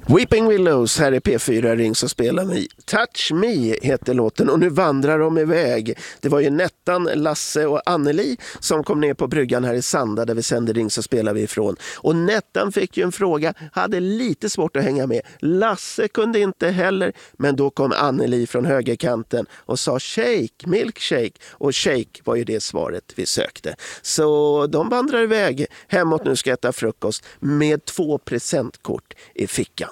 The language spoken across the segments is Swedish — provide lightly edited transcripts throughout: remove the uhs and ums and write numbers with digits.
Weeping Willows, här är P4 Ring så spelar vi. Touch Me heter låten och nu vandrar de iväg. Det var ju Nettan, Lasse och Anneli som kom ner på bryggan här i Sanda där vi sänder Ring så spelar vi ifrån. Och Nettan fick ju en fråga, hade lite svårt att hänga med. Lasse kunde inte heller, men då kom Anneli från högerkanten och sa shake, milkshake. Och shake var ju det svaret vi sökte. Så de vandrar iväg hemåt, nu ska äta frukost med 2 presentkort i fickan.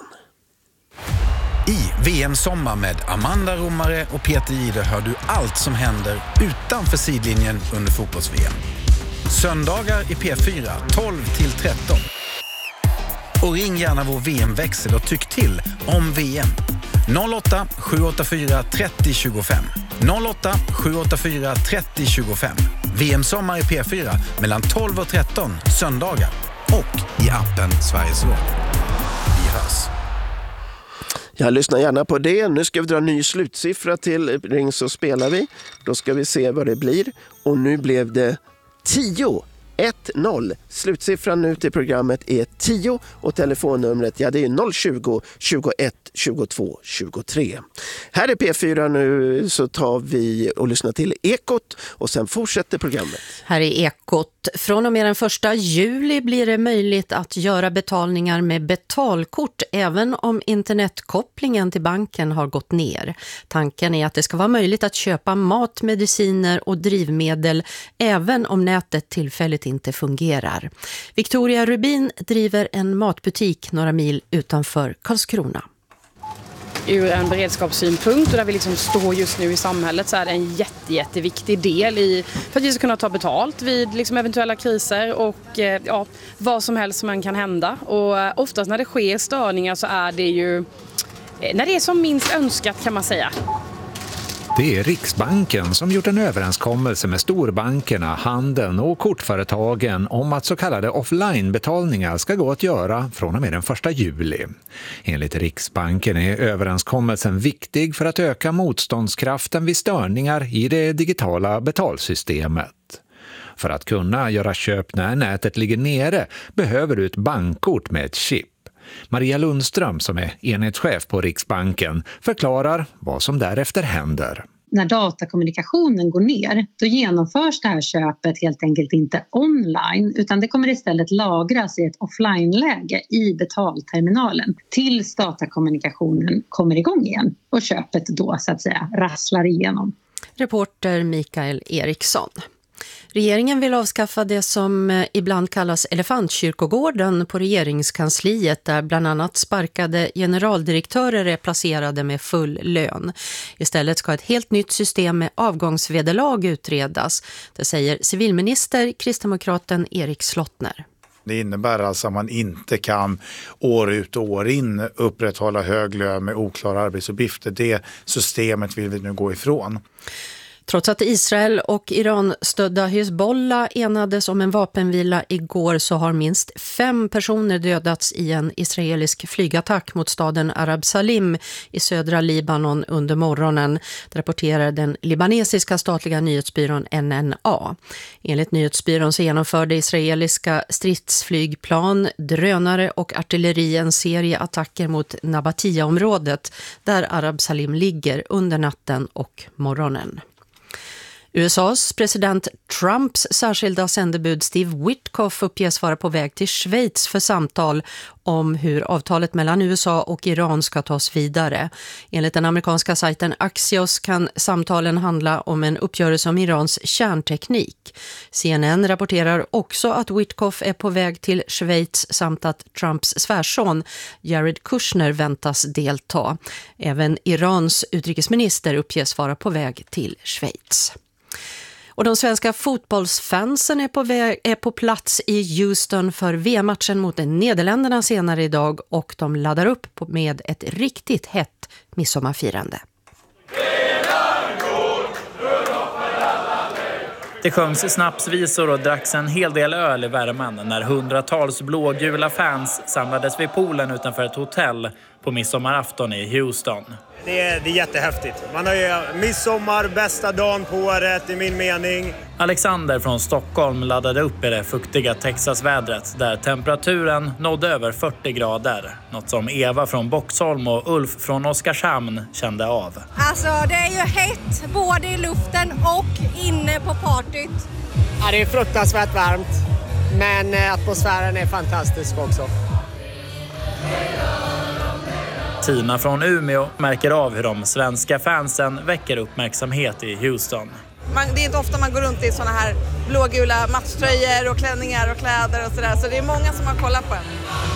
I VM-sommar med Amanda Romare och Peter Jihde hör du allt som händer utanför sidlinjen under fotbolls-VM. Söndagar i P4 12-13. Och ring gärna vår VM-växel och tyck till om VM. 08 784 30 25. 08 784 30 25. VM-sommar i P4 mellan 12 och 13 söndagar. Och i appen Sveriges Radio. Vi hörs. Jag lyssnar gärna på det. Nu ska vi dra en ny slutsiffra till Ring så spelar vi. Då ska vi se vad det blir. Och nu blev det 10-1-0. Slutsiffran nu till programmet är 10 och telefonnumret, ja det är 020 21 22 23. Här är P4 nu, så tar vi och lyssnar till Ekot och sen fortsätter programmet. Här är Ekot. Från och med den 1 juli blir det möjligt att göra betalningar med betalkort även om internetkopplingen till banken har gått ner. Tanken är att det ska vara möjligt att köpa mat, mediciner och drivmedel även om nätet tillfälligt inte fungerar. Victoria Rubin driver en matbutik några mil utanför Karlskrona. Ur en beredskapssynpunkt och där vi liksom står just nu i samhället så är det en jätteviktig del för att vi ska kunna ta betalt vid liksom eventuella kriser och vad som helst som kan hända. Och oftast när det sker störningar så är det ju när det är som minst önskat, kan man säga. Det är Riksbanken som gjort en överenskommelse med storbankerna, handeln och kortföretagen om att så kallade offline-betalningar ska gå att göra från och med den 1 juli. Enligt Riksbanken är överenskommelsen viktig för att öka motståndskraften vid störningar i det digitala betalsystemet. För att kunna göra köp när nätet ligger nere behöver du ett bankkort med ett chip. Maria Lundström, som är enhetschef på Riksbanken, förklarar vad som därefter händer. När datakommunikationen går ner, då genomförs det här köpet helt enkelt inte online, utan det kommer istället lagras i ett offline-läge i betalterminalen tills datakommunikationen kommer igång igen och köpet då så att säga rasslar igenom. Reporter Mikael Eriksson. Regeringen vill avskaffa det som ibland kallas elefantkyrkogården på regeringskansliet, där bland annat sparkade generaldirektörer är placerade med full lön. Istället ska ett helt nytt system med avgångsvederlag utredas. Det säger civilminister kristdemokraten Erik Slottner. Det innebär alltså att man inte kan år ut och år in upprätthålla hög lön med oklara arbetsuppgifter. Det systemet vill vi nu gå ifrån. Trots att Israel och Iran-stödda Hezbollah enades om en vapenvila igår så har minst 5 personer dödats i en israelisk flygattack mot staden Arab Salim i södra Libanon under morgonen, rapporterar den libanesiska statliga nyhetsbyrån NNA. Enligt nyhetsbyrån så genomförde israeliska stridsflygplan, drönare och artilleri en serie attacker mot Nabatia-området där Arab Salim ligger under natten och morgonen. USAs president Trumps särskilda sändebud Steve Witkoff uppges vara på väg till Schweiz för samtal om hur avtalet mellan USA och Iran ska tas vidare. Enligt den amerikanska sajten Axios kan samtalen handla om en uppgörelse om Irans kärnteknik. CNN rapporterar också att Witkoff är på väg till Schweiz samt att Trumps svärson Jared Kushner väntas delta. Även Irans utrikesminister uppges vara på väg till Schweiz. Och de svenska fotbollsfansen är på plats i Houston för VM-matchen mot Nederländerna senare idag och de laddar upp med ett riktigt hett midsommarfirande. Det sjöngs snapsvisor och dracks en hel del öl i värmen när hundratals blågula fans samlades vid poolen utanför ett hotell på midsommarafton i Houston. Det är jättehäftigt. Man har ju midsommar, bästa dagen på året i min mening. Alexander från Stockholm laddade upp i det fuktiga Texasvädret där temperaturen nådde över 40 grader. Något som Eva från Boxholm och Ulf från Oskarshamn kände av. Alltså det är ju hett både i luften och inne på partyt. Ja, det är fruktansvärt varmt, men atmosfären är fantastisk också. Tina från Umeå märker av hur de svenska fansen väcker uppmärksamhet i Houston. Det är inte ofta man går runt i såna här blågula matchtröjor och klänningar och kläder och sådär. Så det är många som har kollat på en.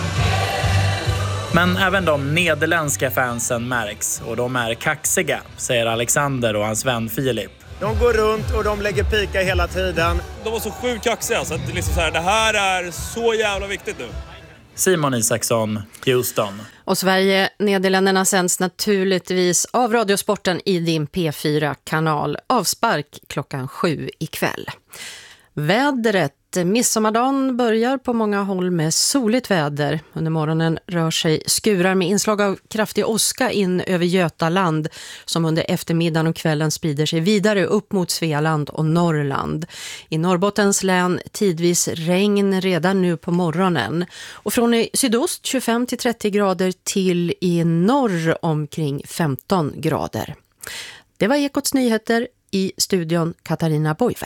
Men även de nederländska fansen märks och de är kaxiga, säger Alexander och hans vän Filip. De går runt och de lägger pika hela tiden. De var så sjukt kaxiga så att liksom så här, det här är så jävla viktigt nu. Simon Isaksson, Houston. Och Sverige-Nederländerna sänds naturligtvis av Radiosporten i din P4-kanal. Avspark 7:00 ikväll. Vädret. Midsommardagen börjar på många håll med soligt väder. Under morgonen rör sig skurar med inslag av kraftig åska in över Götaland som under eftermiddagen och kvällen sprider sig vidare upp mot Svealand och Norrland. I Norrbottens län tidvis regn redan nu på morgonen. Och från i sydost 25-30 grader till i norr omkring 15 grader. Det var Ekots nyheter, i studion Katarina Boive.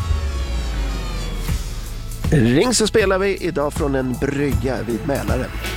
Ring så spelar vi idag från en brygga vid Mälaren.